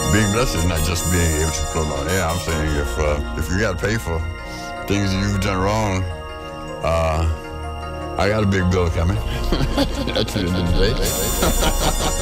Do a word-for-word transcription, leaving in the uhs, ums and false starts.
being blessed is not just being able to float on air. I'm saying if uh, if you got to pay for things you've done wrong, uh, I got a big bill coming at the end of the day.